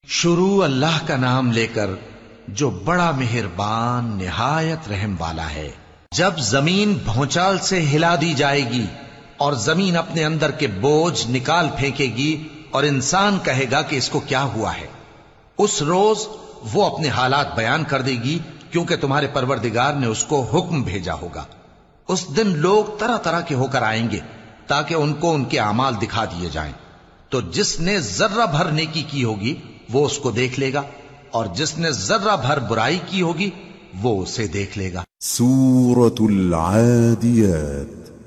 शुरू अल्लाह का नाम लेकर जो बड़ा मेहरबान निहायत रहम वाला है। जब जमीन भौचाल से हिला दी जाएगी और जमीन अपने अंदर के बोझ निकाल फेंकेगी और इंसान कहेगा कि इसको क्या हुआ है, उस रोज वो अपने हालात बयान कर देगी, क्योंकि तुम्हारे परवरदिगार ने उसको हुक्म भेजा होगा। उस दिन लोग तरह तरह के होकर आएंगे ताकि उनको उनके अमाल दिखा दिए जाएं। तो जिसने जर्रा भर नेकी की होगी वो उसको देख लेगा, और जिसने जर्रा भर बुराई की होगी वो उसे देख लेगा। सूरतुल आदियात